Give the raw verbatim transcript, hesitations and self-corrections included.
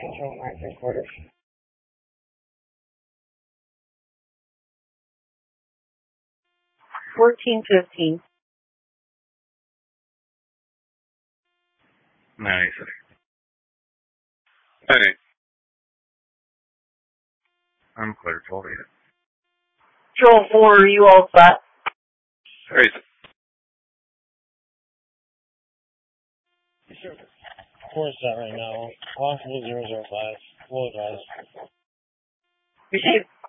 Control Mark Recorder. fourteen fifteen. Nice. Hey. I'm clear, told you. Control four, are you all set? Hey. Four set right now. Possible zero zero five. Apologize. Receive.